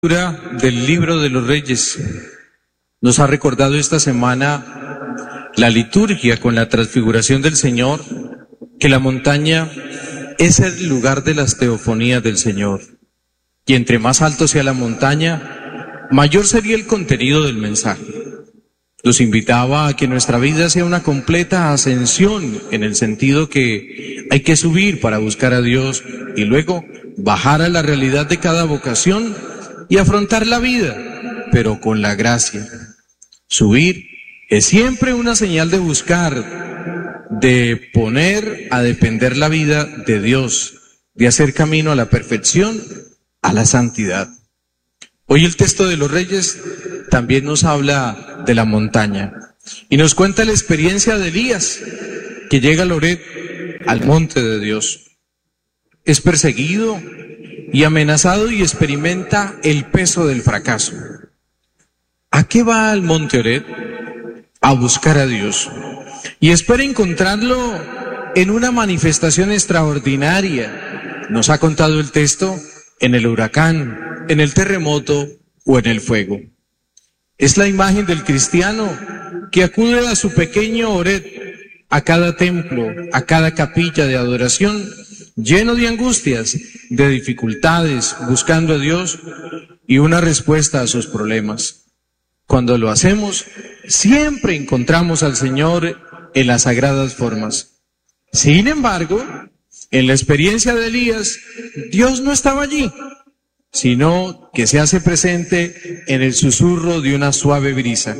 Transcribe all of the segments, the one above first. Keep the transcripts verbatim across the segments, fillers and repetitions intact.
lectura del libro de los Reyes nos ha recordado esta semana la liturgia con la transfiguración del Señor, que la montaña es el lugar de las teofonías del Señor. Y entre más alto sea la montaña, mayor sería el contenido del mensaje. Nos invitaba a que nuestra vida sea una completa ascensión, en el sentido que hay que subir para buscar a Dios y luego bajar a la realidad de cada vocación y afrontar la vida, pero con la gracia. Subir es siempre una señal de buscar, de poner a depender la vida de Dios, de hacer camino a la perfección, a la santidad. Hoy el texto de los Reyes también nos habla de la montaña y nos cuenta la experiencia de Elías, que llega al Horeb, al monte de Dios. Es perseguido y amenazado y experimenta el peso del fracaso. ¿A qué va al monte Horeb? A buscar a Dios. Y espera encontrarlo en una manifestación extraordinaria. Nos ha contado el texto en el huracán, en el terremoto o en el fuego. Es la imagen del cristiano que acude a su pequeño Horeb, a cada templo, a cada capilla de adoración, lleno de angustias, de dificultades, buscando a Dios y una respuesta a sus problemas. Cuando lo hacemos, siempre encontramos al Señor en las sagradas formas. Sin embargo, en la experiencia de Elías, Dios no estaba allí, sino que se hace presente en el susurro de una suave brisa.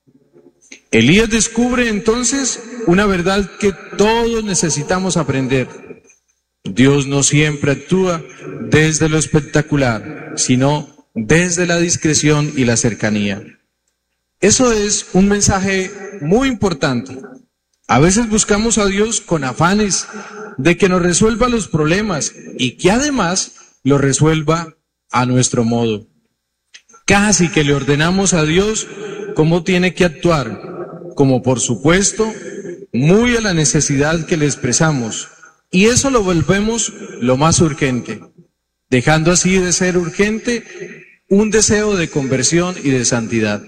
Elías descubre entonces una verdad que todos necesitamos aprender. Dios no siempre actúa desde lo espectacular, sino desde la discreción y la cercanía. Eso es un mensaje muy importante. A veces buscamos a Dios con afanes de que nos resuelva los problemas y que además los resuelva a nuestro modo. Casi que le ordenamos a Dios cómo tiene que actuar, como por supuesto, muy a la necesidad que le expresamos. Y eso lo volvemos lo más urgente, dejando así de ser urgente un deseo de conversión y de santidad.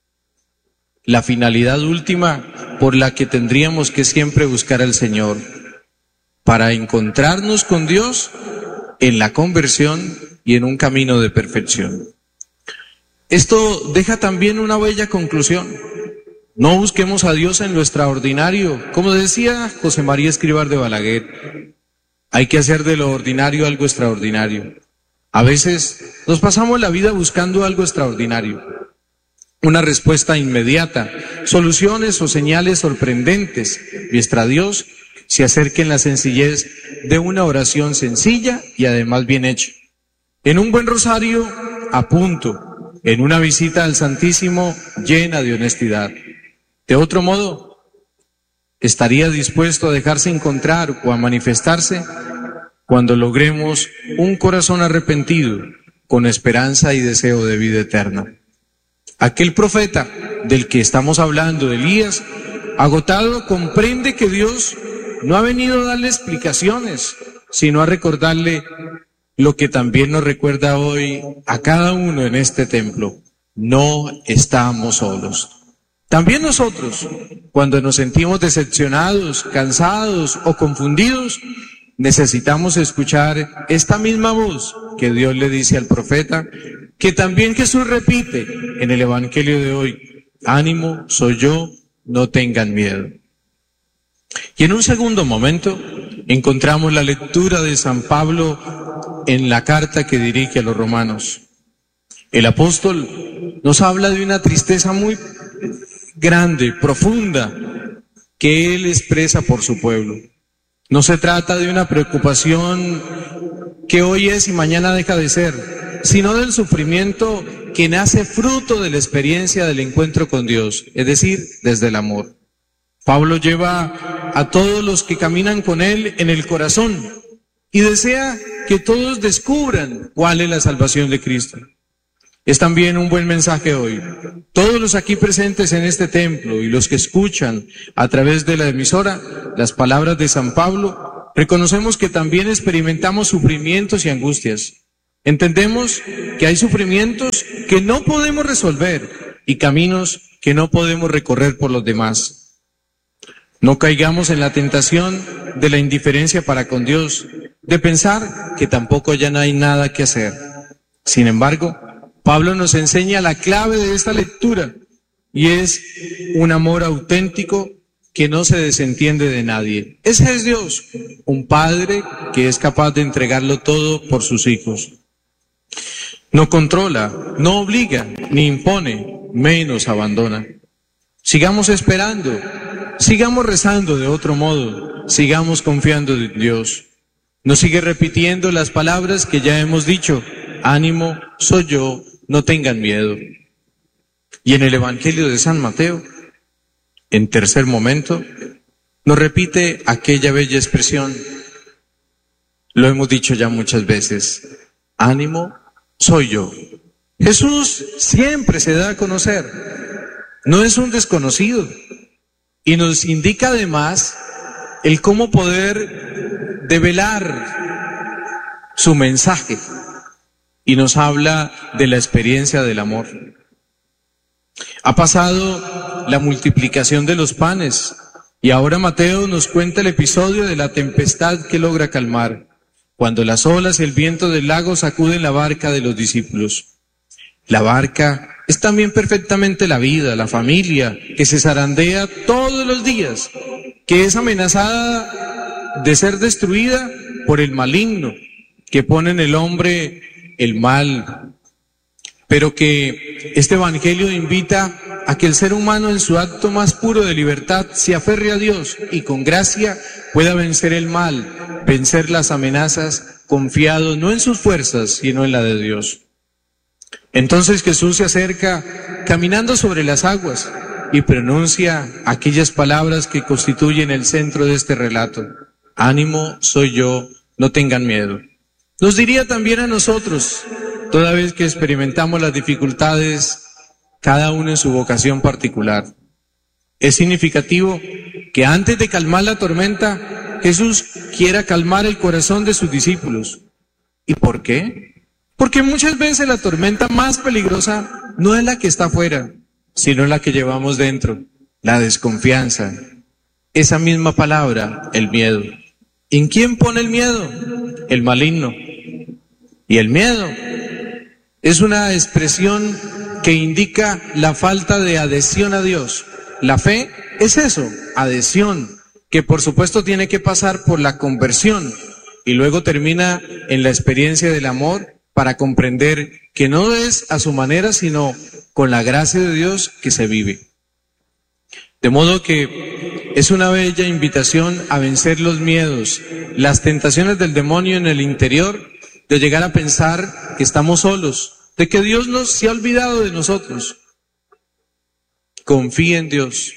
La finalidad última por la que tendríamos que siempre buscar al Señor, para encontrarnos con Dios en la conversión y en un camino de perfección. Esto deja también una bella conclusión. No busquemos a Dios en lo extraordinario. Como decía José María Escrivá de Balaguer, hay que hacer de lo ordinario algo extraordinario. A veces nos pasamos la vida buscando algo extraordinario, una respuesta inmediata, soluciones o señales sorprendentes. Nuestra Dios se acerque en la sencillez de una oración sencilla y además bien hecha, en un buen rosario a punto, en una visita al Santísimo llena de honestidad. De otro modo, ¿estaría dispuesto a dejarse encontrar o a manifestarse cuando logremos un corazón arrepentido, con esperanza y deseo de vida eterna? Aquel profeta del que estamos hablando, Elías, agotado, comprende que Dios no ha venido a darle explicaciones, sino a recordarle lo que también nos recuerda hoy a cada uno en este templo: no estamos solos. También nosotros, cuando nos sentimos decepcionados, cansados o confundidos, necesitamos escuchar esta misma voz que Dios le dice al profeta, que también Jesús repite en el Evangelio de hoy: ánimo, soy yo, no tengan miedo. Y en un segundo momento encontramos la lectura de San Pablo en la carta que dirige a los romanos. El apóstol nos habla de una tristeza muy grande, profunda, que él expresa por su pueblo. No se trata de una preocupación que hoy es y mañana deja de ser, sino del sufrimiento que nace fruto de la experiencia del encuentro con Dios, es decir, desde el amor. Pablo lleva a todos los que caminan con él en el corazón y desea que todos descubran cuál es la salvación de Cristo. Es también un buen mensaje hoy. Todos los aquí presentes en este templo y los que escuchan a través de la emisora las palabras de San Pablo, reconocemos que también experimentamos sufrimientos y angustias. Entendemos que hay sufrimientos que no podemos resolver y caminos que no podemos recorrer por los demás. No caigamos en la tentación de la indiferencia para con Dios, de pensar que tampoco ya no hay nada que hacer. Sin embargo, Pablo nos enseña la clave de esta lectura y es un amor auténtico que no se desentiende de nadie. Ese es Dios, un padre que es capaz de entregarlo todo por sus hijos. No controla, no obliga, ni impone, menos abandona. Sigamos esperando, sigamos rezando de otro modo, sigamos confiando en Dios. Nos sigue repitiendo las palabras que ya hemos dicho: ánimo, soy yo, no tengan miedo. Y en el Evangelio de San Mateo, en tercer momento, nos repite aquella bella expresión. Lo hemos dicho ya muchas veces: ánimo, soy yo. Jesús siempre se da a conocer, no es un desconocido, y nos indica además el cómo poder develar su mensaje, y nos habla de la experiencia del amor. Ha pasado la multiplicación de los panes, y ahora Mateo nos cuenta el episodio de la tempestad que logra calmar, cuando las olas y el viento del lago sacuden la barca de los discípulos. La barca es también perfectamente la vida, la familia, que se zarandea todos los días, que es amenazada de ser destruida por el maligno, que pone en el hombre el mal, pero que este evangelio invita a que el ser humano en su acto más puro de libertad se aferre a Dios y con gracia pueda vencer el mal, vencer las amenazas, confiado no en sus fuerzas, sino en la de Dios. Entonces Jesús se acerca caminando sobre las aguas y pronuncia aquellas palabras que constituyen el centro de este relato: ánimo, soy yo, no tengan miedo. Nos diría también a nosotros, toda vez que experimentamos las dificultades, cada uno en su vocación particular. Es significativo que antes de calmar la tormenta, Jesús quiera calmar el corazón de sus discípulos. ¿Y por qué? Porque muchas veces la tormenta más peligrosa no es la que está afuera, sino la que llevamos dentro, la desconfianza. Esa misma palabra, el miedo. ¿En quién pone el miedo? El maligno. Y el miedo es una expresión que indica la falta de adhesión a Dios. La fe es eso, adhesión, que por supuesto tiene que pasar por la conversión y luego termina en la experiencia del amor para comprender que no es a su manera, sino con la gracia de Dios que se vive. De modo que es una bella invitación a vencer los miedos, las tentaciones del demonio en el interior, de llegar a pensar que estamos solos, de que Dios nos se ha olvidado de nosotros. Confía en Dios.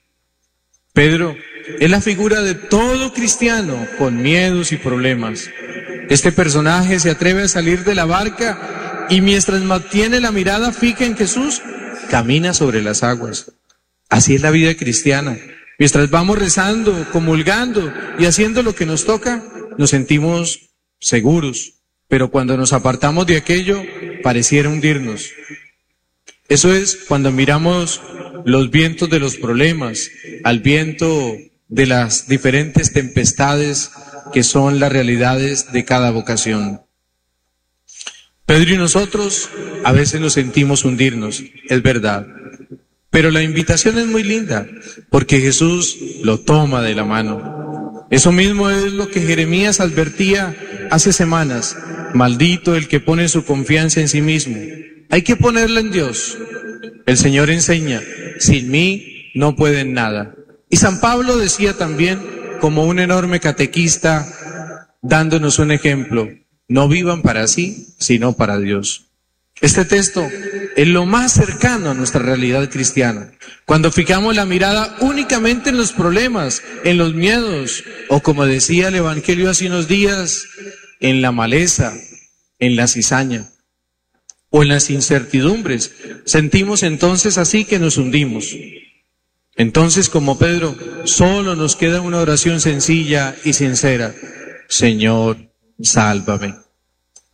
Pedro es la figura de todo cristiano con miedos y problemas. Este personaje se atreve a salir de la barca y mientras mantiene la mirada fija en Jesús, camina sobre las aguas. Así es la vida cristiana. Mientras vamos rezando, comulgando y haciendo lo que nos toca, nos sentimos seguros. Pero cuando nos apartamos de aquello, pareciera hundirnos. Eso es cuando miramos los vientos de los problemas, al viento de las diferentes tempestades que son las realidades de cada vocación. Pedro y nosotros a veces nos sentimos hundirnos, es verdad. Pero la invitación es muy linda, porque Jesús lo toma de la mano. Eso mismo es lo que Jeremías advertía hace semanas: maldito el que pone su confianza en sí mismo. Hay que ponerla en Dios. El Señor enseña: sin mí no pueden nada. Y San Pablo decía también, como un enorme catequista, dándonos un ejemplo: no vivan para sí, sino para Dios. Este texto es lo más cercano a nuestra realidad cristiana. Cuando fijamos la mirada únicamente en los problemas, en los miedos, o como decía el Evangelio hace unos días, en la maleza, en la cizaña, o en las incertidumbres, sentimos entonces así que nos hundimos. Entonces, como Pedro, solo nos queda una oración sencilla y sincera: Señor, sálvame.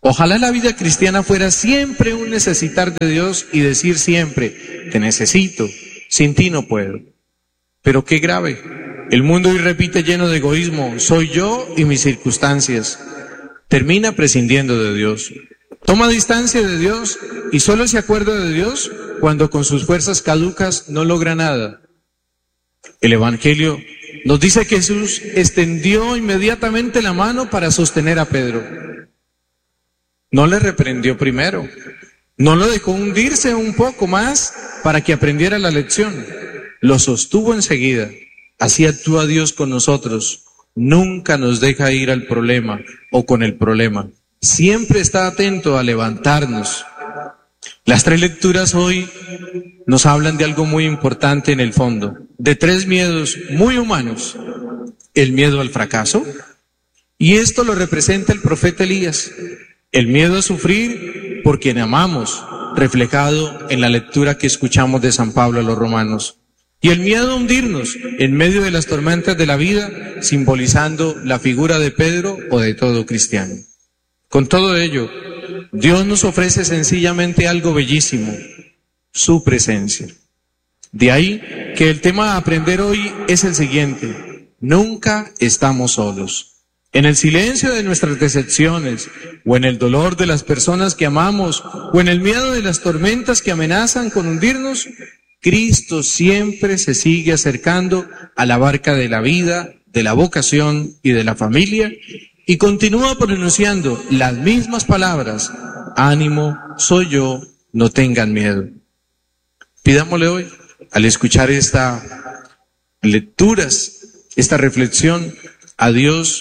Ojalá la vida cristiana fuera siempre un necesitar de Dios y decir siempre, te necesito, sin ti no puedo. Pero qué grave, el mundo hoy repite lleno de egoísmo, soy yo y mis circunstancias. Termina prescindiendo de Dios. Toma distancia de Dios y solo se acuerda de Dios cuando con sus fuerzas caducas no logra nada. El Evangelio nos dice que Jesús extendió inmediatamente la mano para sostener a Pedro. No le reprendió primero, no lo dejó hundirse un poco más para que aprendiera la lección. Lo sostuvo enseguida. Así actúa Dios con nosotros. Nunca nos deja ir al problema o con el problema. Siempre está atento a levantarnos. Las tres lecturas hoy nos hablan de algo muy importante en el fondo, de tres miedos muy humanos. El miedo al fracaso, y esto lo representa el profeta Elías. El miedo a sufrir por quien amamos, reflejado en la lectura que escuchamos de San Pablo a los romanos. Y el miedo a hundirnos en medio de las tormentas de la vida, simbolizando la figura de Pedro o de todo cristiano. Con todo ello, Dios nos ofrece sencillamente algo bellísimo, su presencia. De ahí que el tema a aprender hoy es el siguiente: nunca estamos solos. En el silencio de nuestras decepciones, o en el dolor de las personas que amamos, o en el miedo de las tormentas que amenazan con hundirnos, Cristo siempre se sigue acercando a la barca de la vida, de la vocación y de la familia, y continúa pronunciando las mismas palabras: ánimo, soy yo, no tengan miedo. Pidámosle hoy, al escuchar estas lecturas, esta reflexión, a Dios,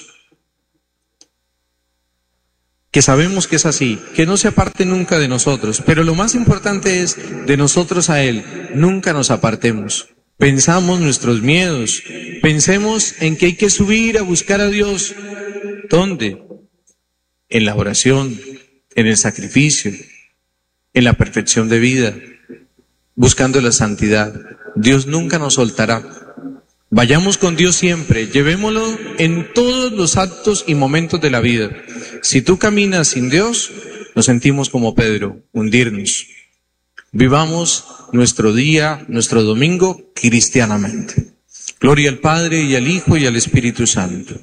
que sabemos que es así, que no se aparte nunca de nosotros, pero lo más importante es de nosotros a Él, nunca nos apartemos. Pensamos nuestros miedos, pensemos en que hay que subir a buscar a Dios. ¿Dónde? En la oración, en el sacrificio, en la perfección de vida, buscando la santidad. Dios nunca nos soltará. Vayamos con Dios siempre, llevémoslo en todos los actos y momentos de la vida. Si tú caminas sin Dios, nos sentimos como Pedro, hundirnos. Vivamos nuestro día, nuestro domingo, cristianamente. Gloria al Padre, y al Hijo, y al Espíritu Santo.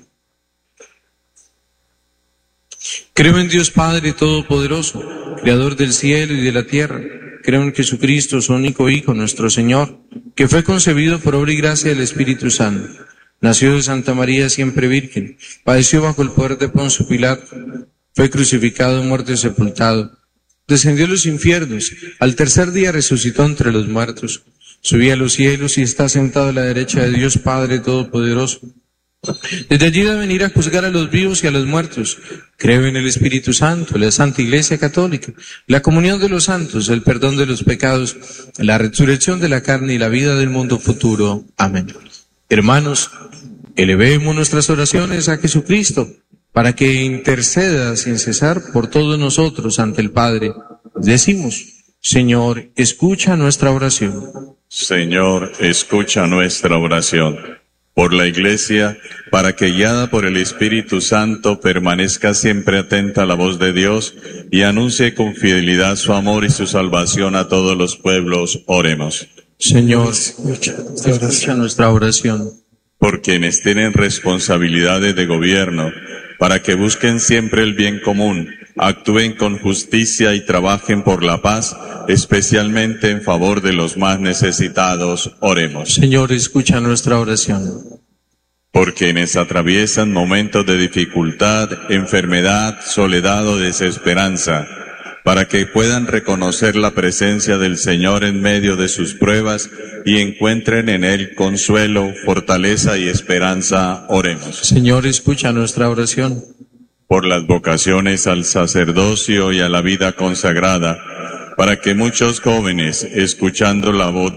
Creo en Dios Padre Todopoderoso, Creador del cielo y de la tierra. Creo en Jesucristo, su único Hijo, nuestro Señor, que fue concebido por obra y gracia del Espíritu Santo. Nació de Santa María, siempre virgen. Padeció bajo el poder de Poncio Pilato. Fue crucificado, muerto y sepultado. Descendió a los infiernos. Al tercer día resucitó entre los muertos. Subió a los cielos y está sentado a la derecha de Dios Padre Todopoderoso. Desde allí debe venir a juzgar a los vivos y a los muertos. Creo en el Espíritu Santo, la Santa Iglesia Católica, la comunión de los santos, el perdón de los pecados, la resurrección de la carne y la vida del mundo futuro. Amén. Hermanos, elevemos nuestras oraciones a Jesucristo para que interceda sin cesar por todos nosotros ante el Padre. Decimos: Señor, escucha nuestra oración. Señor, escucha nuestra oración. Por la Iglesia, para que guiada por el Espíritu Santo permanezca siempre atenta a la voz de Dios y anuncie con fidelidad su amor y su salvación a todos los pueblos, oremos. Señor, escucha, escucha nuestra oración. Por quienes tienen responsabilidades de gobierno, para que busquen siempre el bien común, actúen con justicia y trabajen por la paz, especialmente en favor de los más necesitados, oremos. Señor, escucha nuestra oración. Por quienes atraviesan momentos de dificultad, enfermedad, soledad o desesperanza, para que puedan reconocer la presencia del Señor en medio de sus pruebas y encuentren en Él consuelo, fortaleza y esperanza, oremos. Señor, escucha nuestra oración. Por las vocaciones al sacerdocio y a la vida consagrada, para que muchos jóvenes, escuchando la voz